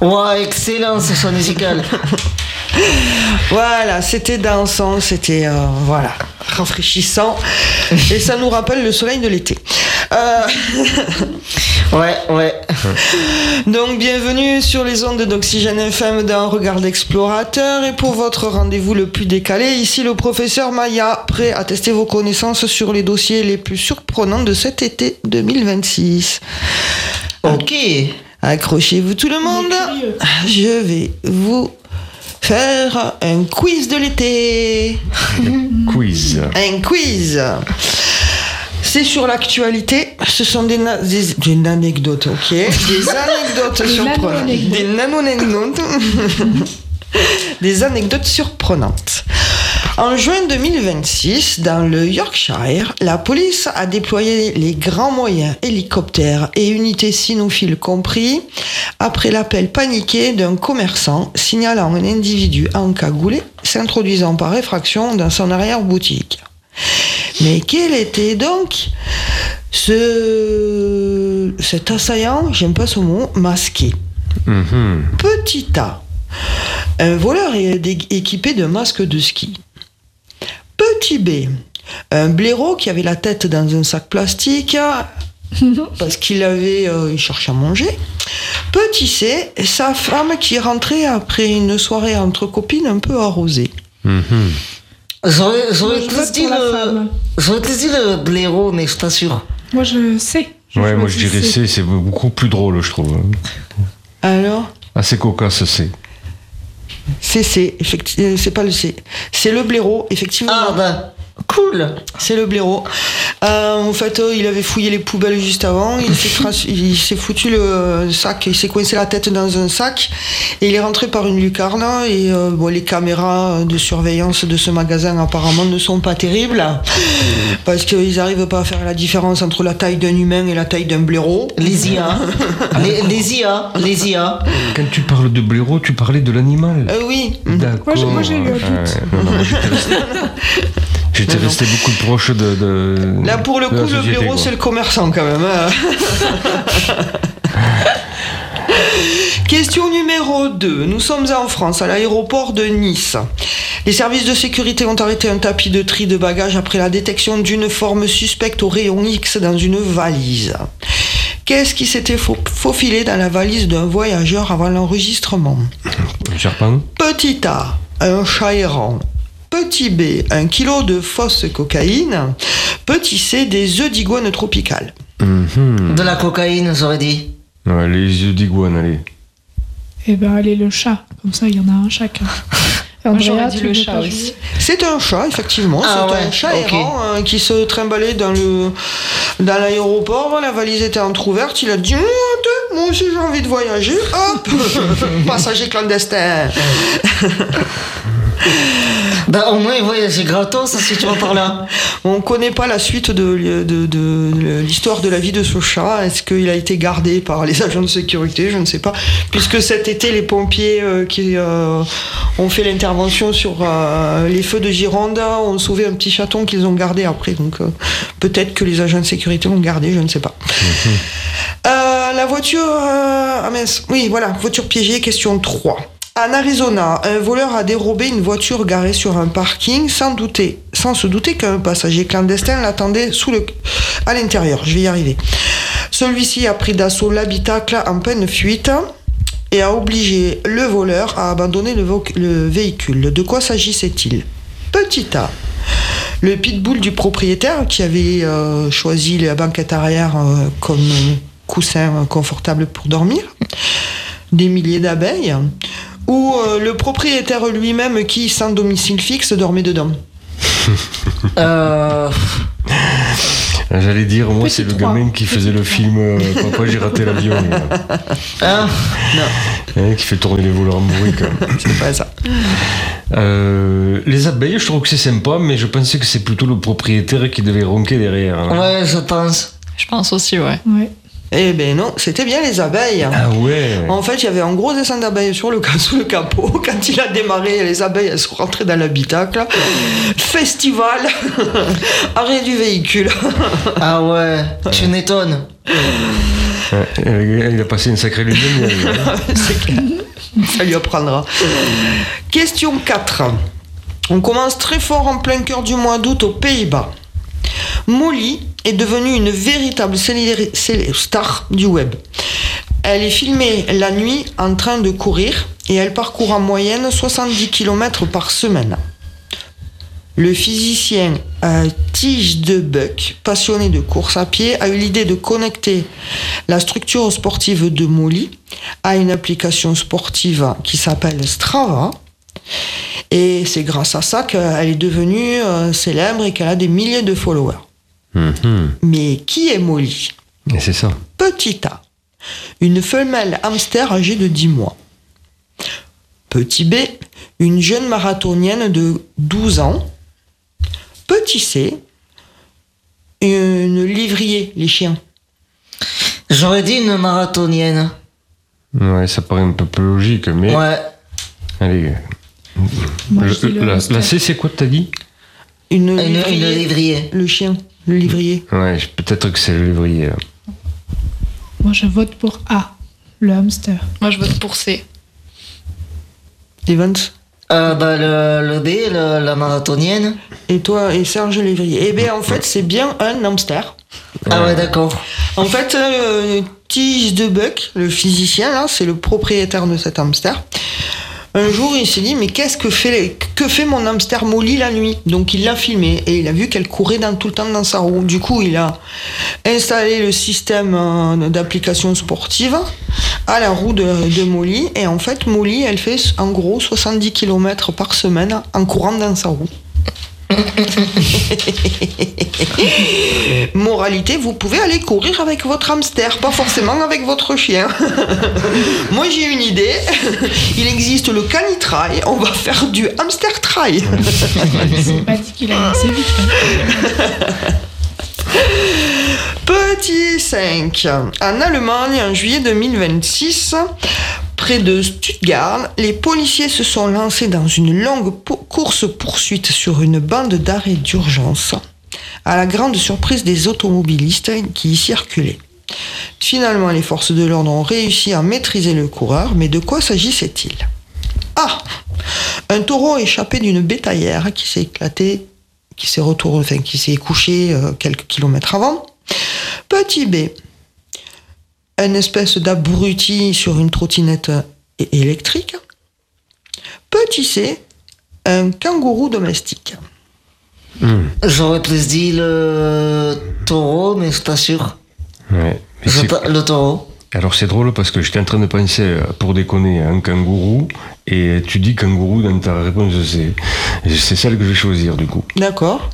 Ouais, excellent ce choix musical. Voilà, c'était dansant, c'était rafraîchissant et ça nous rappelle le soleil de l'été. Ouais. Donc bienvenue sur les ondes d'Oxygène FM dans Regard d'Explorateur et pour votre rendez-vous le plus décalé, ici le professeur Maya, prêt à tester vos connaissances sur les dossiers les plus surprenants de cet été 2026. Ok. Accrochez-vous tout le monde, je vais vous faire un quiz de l'été. Un quiz. C'est sur l'actualité. Ce sont des anecdotes, ok. Des anecdotes surprenantes. Des nano-anecdotes. Des anecdotes surprenantes. En juin 2026, dans le Yorkshire, la police a déployé les grands moyens, hélicoptères et unités cynophiles compris, après l'appel paniqué d'un commerçant signalant un individu encagoulé s'introduisant par effraction dans son arrière-boutique. Mais quel était donc cet assaillant, j'aime pas ce mot, masqué? Petit A, un voleur équipé d'un masque de ski. Petit B, un blaireau qui avait la tête dans un sac plastique parce qu'il cherchait à manger. Petit C, sa femme qui rentrait après une soirée entre copines un peu arrosée. J'aurais plus dit le blaireau, mais je suis pas sûr. Moi je sais. Moi je dirais C, c'est beaucoup plus drôle, je trouve. Alors ? Assez cocasse, C. C'est effectivement, c'est pas le C. C'est le blaireau, effectivement. Ah bah, cool. C'est le blaireau. En fait, il avait fouillé les poubelles juste avant. Il s'est foutu le sac. Il s'est coincé la tête dans un sac. Et il est rentré par une lucarne. Et les caméras de surveillance de ce magasin apparemment ne sont pas terribles. Parce qu'ils n'arrivent pas à faire la différence entre la taille d'un humain et la taille d'un blaireau. Les IA. les IA. Quand tu parles de blaireau, tu parlais de l'animal. Oui. D'accord. Moi j'ai eu un doute. J'étais resté beaucoup proche de Là, pour le coup, le blaireau, c'est le commerçant, quand même. Question numéro 2. Nous sommes en France, à l'aéroport de Nice. Les services de sécurité ont arrêté un tapis de tri de bagages après la détection d'une forme suspecte au rayon X dans une valise. Qu'est-ce qui s'était faufilé dans la valise d'un voyageur avant l'enregistrement? Un serpent. Petit A, un chat errant. Petit B, 1 kilo de fausse cocaïne. Petit C, des œufs d'iguane tropicales. De la cocaïne, j'aurais dit. Ouais, les œufs d'iguane, allez. Eh ben allez, le chat. Comme ça, il y en a un chacun. Moi, j'aurais dit le chat aussi. C'est un chat, effectivement. Un chat errant qui se trimballait dans l'aéroport. La valise était entrouverte. Il a dit moi aussi j'ai envie de voyager. Hop. Passager clandestin. Bah au moins voyager gratos, si tu vas par là. On connaît pas la suite de l'histoire de la vie de ce chat. Est-ce qu'il a été gardé par les agents de sécurité? Je ne sais pas. Puisque cet été, les pompiers qui ont fait l'intervention sur les feux de Gironde ont sauvé un petit chaton qu'ils ont gardé après. Donc peut-être que les agents de sécurité l'ont gardé, je ne sais pas. La voiture... voiture piégée, question 3. En Arizona, un voleur a dérobé une voiture garée sur un parking sans se douter qu'un passager clandestin l'attendait à l'intérieur. Je vais y arriver. Celui-ci a pris d'assaut l'habitacle en pleine fuite et a obligé le voleur à abandonner le véhicule. De quoi s'agissait-il? Petit A. Le pitbull du propriétaire qui avait choisi la banquette arrière comme coussin confortable pour dormir. Des milliers d'abeilles. Ou le propriétaire lui-même qui, sans domicile fixe, dormait dedans. J'allais dire, moi, c'est le gamin qui faisait le film Papa, j'ai raté l'avion. Non. Qui fait tourner les voleurs en bourrique. C'est pas ça. Les abeilles, je trouve que c'est sympa, mais je pensais que c'est plutôt le propriétaire qui devait ronquer derrière. Hein. Ouais, je pense. Je pense aussi, ouais. Eh ben non, c'était bien les abeilles. Ah ouais. En fait, il y avait un gros dessin d'abeilles sous le capot. Quand il a démarré, les abeilles, elles sont rentrées dans l'habitacle. Festival. Arrêt du véhicule. Ah ouais, tu m'étonnes. Il a passé une sacrée lune de miel. C'est clair. Ça lui apprendra. Question 4. On commence très fort en plein cœur du mois d'août aux Pays-Bas. Molly est devenue une véritable star du web. Elle est filmée la nuit en train de courir et elle parcourt en moyenne 70 km par semaine. Le physicien Tige de Buck, passionné de course à pied, a eu l'idée de connecter la structure sportive de Molly à une application sportive qui s'appelle Strava. Et c'est grâce à ça qu'elle est devenue célèbre et qu'elle a des milliers de followers. Mais qui est Molly ? Et c'est ça. Petit A, une femelle hamster âgée de 10 mois. Petit B, une jeune marathonienne de 12 ans. Petit C, une livrier, les chiens. J'aurais dit une marathonienne. Ouais, ça paraît un peu plus logique, mais... Ouais. Allez. Moi, je dis le hamster. La C, c'est quoi, t'as dit ? Une livrier. Le chien, le livrier. Ouais, peut-être que c'est le livrier. Moi, je vote pour A, le hamster. Moi, je vote pour C. Evans. Le B, la marathonienne. Et toi, et Serge, le livrier. Eh bien, en fait, c'est bien un hamster. Ah ouais, d'accord. En fait, Tige de Buck, le physicien, là, c'est le propriétaire de cet hamster. Un jour, il s'est dit, mais que fait mon hamster Molly la nuit ? Donc, il l'a filmé et il a vu qu'elle courait tout le temps dans sa roue. Du coup, il a installé le système d'application sportive à la roue de Molly. Et en fait, Molly, elle fait en gros 70 km par semaine en courant dans sa roue. Moralité, vous pouvez aller courir avec votre hamster, pas forcément avec votre chien. Moi j'ai une idée, il existe le canitrail, on va faire du hamster trail. C'est pas dit qu'il allait assez vite. Petit 5. En Allemagne, en juillet 2026, près de Stuttgart, les policiers se sont lancés dans une longue course-poursuite sur une bande d'arrêt d'urgence, à la grande surprise des automobilistes qui y circulaient. Finalement, les forces de l'ordre ont réussi à maîtriser le coureur, mais de quoi s'agissait-il ? Ah ! Un taureau échappé d'une bétaillère qui s'est éclaté, qui s'est couché quelques kilomètres avant. Petit B. Une espèce d'abruti sur une trottinette électrique. Petit C, un kangourou domestique. J'aurais plus dit le taureau, mais je suis pas sûr. Ouais. Le taureau. Alors c'est drôle parce que j'étais en train de penser, pour déconner, à un kangourou, et tu dis kangourou dans ta réponse, c'est celle que je vais choisir du coup. D'accord.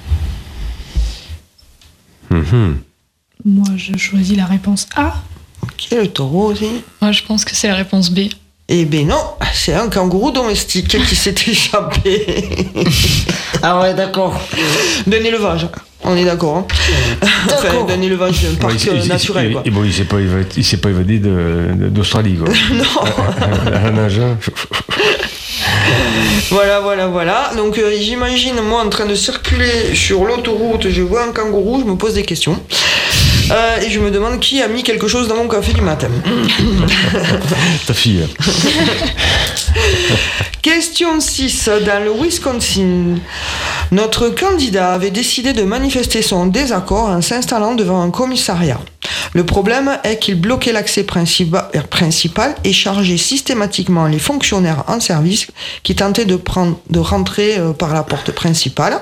Moi, je choisis la réponse A. Ok, le taureau aussi. Moi, je pense que c'est la réponse B. Eh ben non, c'est un kangourou domestique qui s'est échappé. Ah ouais, d'accord. D'un élevage, on est d'accord. Hein. Enfin, d'un élevage d'un parc naturel. Quoi. Et bon, il s'est pas évadé d'Australie, quoi. Non. À la nage. Voilà. Donc j'imagine, moi, en train de circuler sur l'autoroute, je vois un kangourou, je me pose des questions. Et je me demande qui a mis quelque chose dans mon café du matin. Ta fille. Question 6. Dans le Wisconsin, notre candidat avait décidé de manifester son désaccord en s'installant devant un commissariat. Le problème est qu'il bloquait l'accès principal et chargeait systématiquement les fonctionnaires en service qui tentaient de rentrer par la porte principale.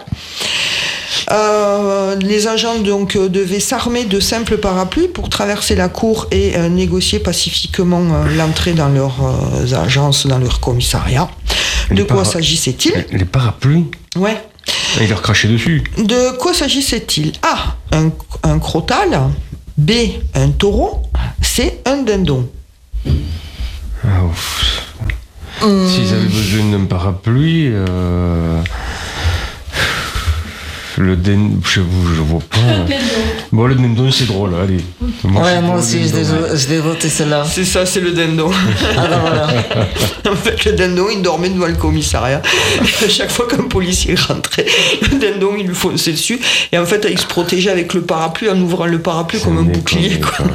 Les agents donc devaient s'armer de simples parapluies pour traverser la cour et négocier pacifiquement l'entrée dans leurs agences, dans leur commissariat. De quoi s'agissait-il ? Les parapluies ? Ouais. Il leur crachait dessus. De quoi s'agissait-il ? A. Un crotal. B. Un taureau. C. Un dindon. S'ils avaient besoin d'un parapluie... je vois pas. Bon, le dindon, c'est drôle, allez. Moi aussi, je l'ai voté celle-là. C'est ça, c'est le dindon. Ah ben voilà. En fait, le dindon, il dormait devant le commissariat. Et à chaque fois qu'un policier rentrait, le dindon, il lui fonçait dessus. Et en fait, il se protégeait avec le parapluie en ouvrant le parapluie comme un bouclier, quoi.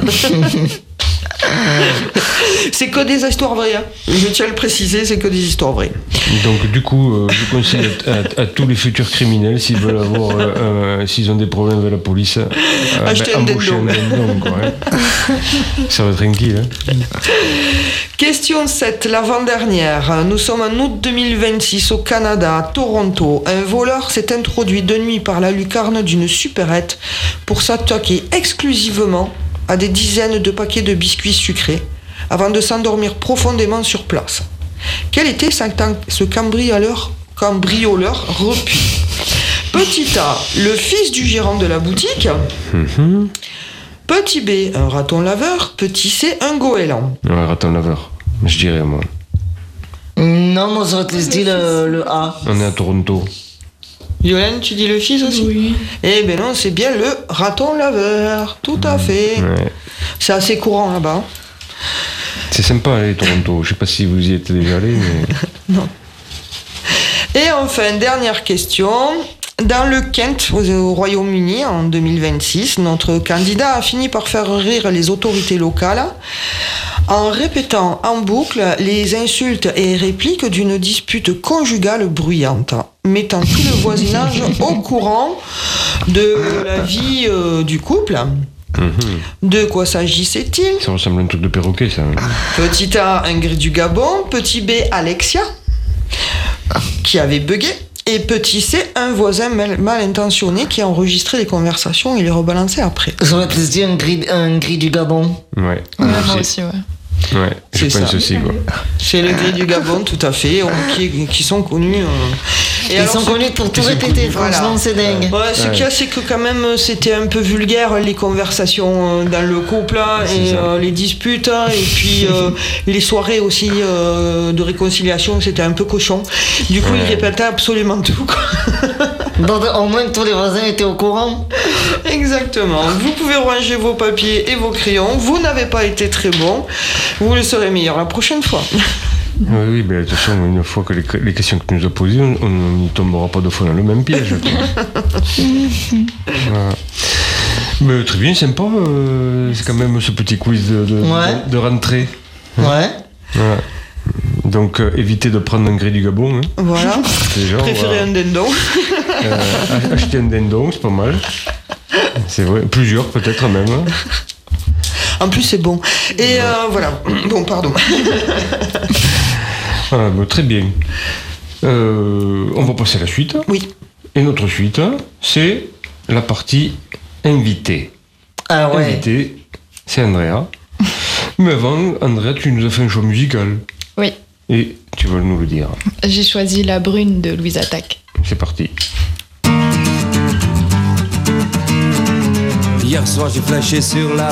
C'est que des histoires vraies, hein. Je tiens à le préciser, c'est que des histoires vraies. Donc du coup, je conseille à tous les futurs criminels, s'ils veulent avoir, s'ils ont des problèmes avec la police, Acheter un embaucher dindon. un dindon, quoi, hein. Ça va tranquille, hein. Question 7, l'avant-dernière. Nous sommes en août 2026 au Canada, à Toronto. Un voleur s'est introduit de nuit par la lucarne d'une supérette pour s'attaquer exclusivement à des dizaines de paquets de biscuits sucrés avant de s'endormir profondément sur place. Quel était ce cambrioleur repu? Petit A, le fils du gérant de la boutique. Petit B, un raton laveur. Petit C, un goéland. Ouais, raton laveur, je dirais, moi. Non, moi j'aurais plus dit le A. On est à Toronto. Yolène, tu dis le fils aussi? Oui. Eh ben non, c'est bien le raton laveur. Tout à fait. Ouais. C'est assez courant là-bas. C'est sympa, les Toronto. Je sais pas si vous y êtes déjà allé, mais... Non. Et enfin, dernière question. Dans le Kent, au Royaume-Uni, en 2026, notre candidat a fini par faire rire les autorités locales en répétant en boucle les insultes et répliques d'une dispute conjugale bruyante, mettant tout le voisinage au courant de la vie du couple. De quoi s'agissait-il? Ça ressemble à un truc de perroquet, ça. Petit A, Ingrid du Gabon. Petit B, Alexia, qui avait bugué. Et petit C, un voisin mal intentionné qui a enregistré les conversations et les rebalançait après. J'aurais plus dit un gris du Gabon. Ouais. Moi aussi, ouais. Ouais, je C'est pense ça. aussi, quoi. C'est les gris du Gabon, tout à fait, qui sont connus. Et Ils alors, sont connus pour tout répéter, voilà. franchement, c'est dingue. Ouais, ce qu'il y a, c'est que quand même, c'était un peu vulgaire, les conversations dans le couple, hein, C'est et ça. les disputes, hein, et puis les soirées aussi de réconciliation, c'était un peu cochon. Du coup, Ouais. il répétait absolument tout, quoi. Donc, au moins tous les voisins étaient au courant. Exactement. Vous pouvez ranger vos papiers et vos crayons. Vous n'avez pas été très bon. Vous le serez meilleur la prochaine fois. Oui, mais de toute façon, une fois que les questions que tu nous as posées, on n'y tombera pas deux fois dans le même piège, quoi. Voilà. Mais très bien, sympa. C'est quand même ce petit quiz de rentrée. Ouais. Voilà. Donc, évitez de prendre un grès du Gabon. Hein. Voilà. Déjà, Préférez un dindon. acheter un dindon, c'est pas mal. C'est vrai, plusieurs peut-être même. Hein. En plus, c'est bon. Et voilà. Bon, pardon. Voilà, bah, très bien. On va passer à la suite. Oui. Et notre suite, c'est la partie invité. Ah ouais. Invité, c'est Andrea. Mais avant, Andrea, tu nous as fait un choix musical. Oui. Et tu vas nous le dire. J'ai choisi La Brune de Louise Attaque. C'est parti. Hier soir j'ai flashé sur la